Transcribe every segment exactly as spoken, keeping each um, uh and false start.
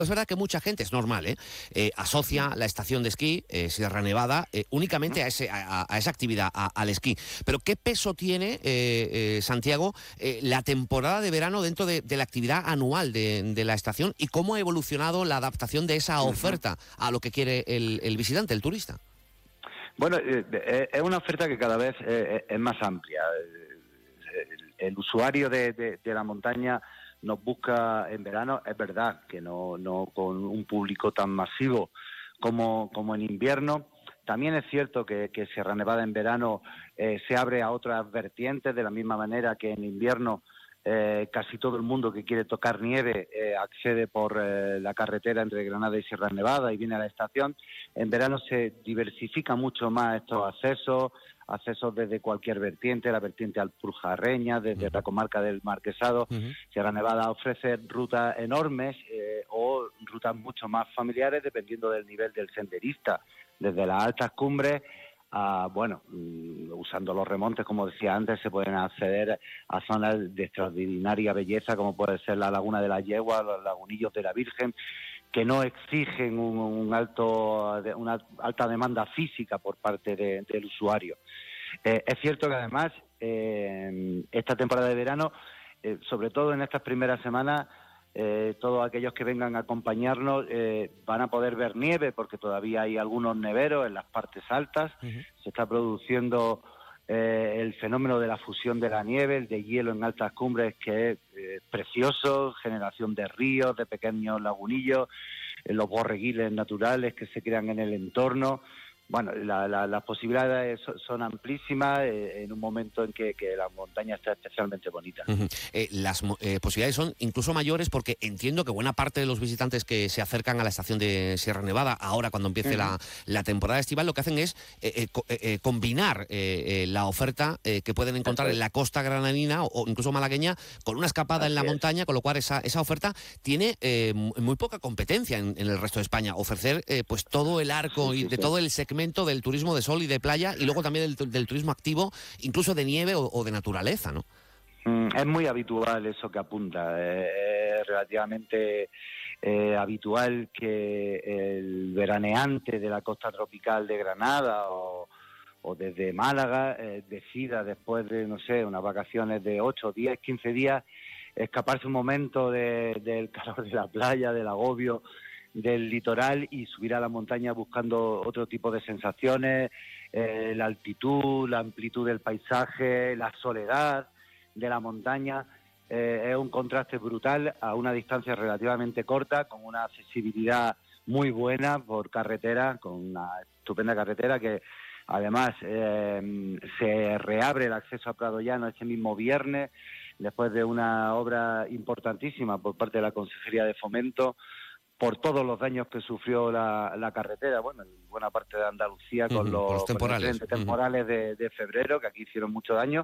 Es verdad que mucha gente, es normal, ¿eh? Eh, asocia la estación de esquí, eh, Sierra Nevada, eh, únicamente a, ese, a, a esa actividad, a, al esquí. Pero ¿qué peso tiene, eh, eh, Santiago, eh, la temporada de verano dentro de, de la actividad anual de, de la estación y cómo ha evolucionado la adaptación de esa oferta a lo que quiere el, el visitante, el turista? Bueno, eh, es una oferta que cada vez eh, es más amplia. El, el usuario de, de, de la montaña nos busca en verano, es verdad que no, no con un público tan masivo como, como en invierno. También es cierto que, que Sierra Nevada en verano eh, se abre a otras vertientes, de la misma manera que en invierno eh, casi todo el mundo que quiere tocar nieve eh, accede por eh, la carretera entre Granada y Sierra Nevada y viene a la estación. En verano se diversifica mucho más estos accesos, accesos desde cualquier vertiente, la vertiente alpujarreña, desde uh-huh. la comarca del Marquesado. Uh-huh. Sierra Nevada ofrece rutas enormes eh, o rutas mucho más familiares dependiendo del nivel del senderista, desde las altas cumbres a, bueno, usando los remontes, como decía antes, se pueden acceder a zonas de extraordinaria belleza, como puede ser la Laguna de la Yegua, los lagunillos de la Virgen, que no exigen un, un alto, una alta demanda física por parte de, del usuario. Eh, es cierto que además eh, esta temporada de verano, eh, sobre todo en estas primeras semanas, eh, todos aquellos que vengan a acompañarnos eh, van a poder ver nieve, porque todavía hay algunos neveros en las partes altas. Uh-huh. Se está produciendo eh, el fenómeno de la fusión de la nieve, el de hielo en altas cumbres, que es eh, precioso, generación de ríos, de pequeños lagunillos, eh, los borreguiles naturales que se crean en el entorno. Bueno, la, la, las posibilidades son amplísimas eh, en un momento en que, que la montaña está especialmente bonita. Uh-huh. Eh, las eh, posibilidades son incluso mayores porque entiendo que buena parte de los visitantes que se acercan a la estación de Sierra Nevada, ahora cuando empiece uh-huh. la, la temporada estival, lo que hacen es eh, eh, co- eh, combinar eh, eh, la oferta eh, que pueden encontrar en la costa granadina o, o incluso malagueña con una escapada Así en la es. montaña, con lo cual esa, esa oferta tiene eh, muy poca competencia en, en el resto de España. Ofrecer eh, pues todo el arco sí, y sí, de sí. todo el segmento del turismo de sol y de playa y luego también del, del turismo activo, incluso de nieve o, o de naturaleza, ¿no? Mm, es muy habitual eso que apunta. Eh, es relativamente eh, habitual que el veraneante de la costa tropical de Granada o, o desde Málaga eh, decida después de, no sé, unas vacaciones de ocho, diez, quince días, escaparse un momento de, del calor de la playa, del agobio del litoral y subir a la montaña buscando otro tipo de sensaciones, eh, la altitud, la amplitud del paisaje, la soledad de la montaña. Eh, es un contraste brutal a una distancia relativamente corta, con una accesibilidad muy buena por carretera, con una estupenda carretera que además eh, se reabre el acceso a Prado Llano este mismo viernes, después de una obra importantísima por parte de la Consejería de Fomento, por todos los daños que sufrió la, la carretera, bueno, en buena parte de Andalucía con, uh-huh, los, los temporales, con los temporales uh-huh. de, de febrero, que aquí hicieron mucho daño.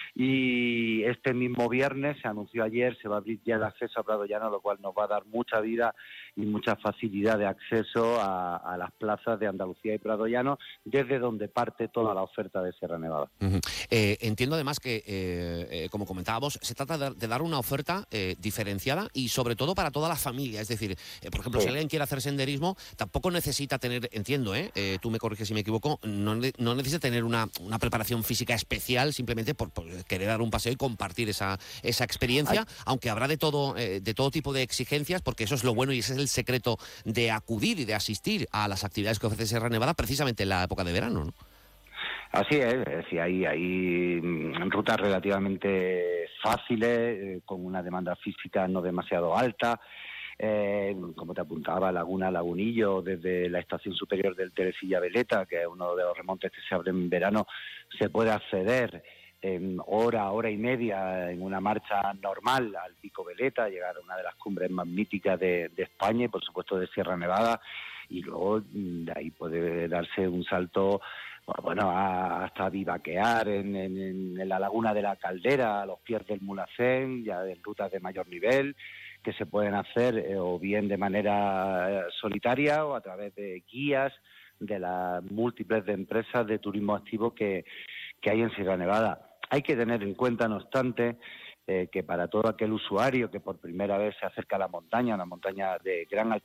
Y este mismo viernes, se anunció ayer, se va a abrir ya el acceso a Prado Llano, lo cual nos va a dar mucha vida y mucha facilidad de acceso a, a las plazas de Andalucía y Prado Llano, desde donde parte toda la oferta de Sierra Nevada. Uh-huh. Eh, entiendo además que, eh, eh, como comentábamos, se trata de, de dar una oferta eh, diferenciada y sobre todo para toda la familia. Es decir, eh, por ejemplo, sí. si alguien quiere hacer senderismo, tampoco necesita tener, entiendo, eh, eh, tú me corriges si me equivoco, no, no necesita tener una, una preparación física especial simplemente por, por querer dar un paseo y compartir esa, esa experiencia, Ay. aunque habrá de todo, eh, de todo tipo de exigencias, porque eso es lo bueno y ese es el secreto de acudir y de asistir a las actividades que ofrece Sierra Nevada precisamente en la época de verano, ¿no? Así es, es decir, hay, hay rutas relativamente fáciles, eh, con una demanda física no demasiado alta, eh, como te apuntaba, Laguna, Lagunillo, desde la estación superior del Teresilla Veleta, que es uno de los remontes que se abren en verano, se puede acceder en hora, hora y media en una marcha normal al Pico Veleta, llegar a una de las cumbres más míticas de, de España y por supuesto de Sierra Nevada, y luego de ahí puede darse un salto, bueno, hasta vivaquear en, en, en la Laguna de la Caldera, a los pies del Mulhacén, ya en rutas de mayor nivel, que se pueden hacer eh, o bien de manera solitaria o a través de guías de las múltiples de empresas de turismo activo que, que hay en Sierra Nevada. Hay que tener en cuenta, no obstante, eh, que para todo aquel usuario que por primera vez se acerca a la montaña, una montaña de gran altitud,